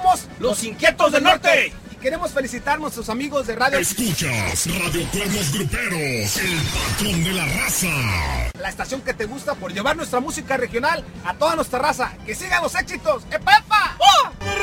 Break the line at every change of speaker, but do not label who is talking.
Somos
los Inquietos del Norte.
Y queremos felicitar a nuestros amigos de Radio...
Escuchas Radio Cuernos Gruperos, el patrón de la raza.
La estación que te gusta por llevar nuestra música regional a toda nuestra raza. ¡Que sigan los éxitos! ¡Epep!